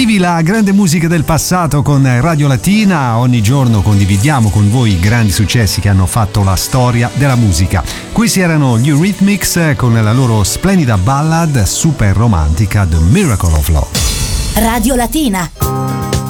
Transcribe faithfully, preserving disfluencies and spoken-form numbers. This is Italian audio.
Vivi la grande musica del passato con Radio Latina. Ogni giorno condividiamo con voi i grandi successi che hanno fatto la storia della musica. Questi erano gli Eurythmics con la loro splendida ballad super romantica The Miracle of Love. Radio Latina.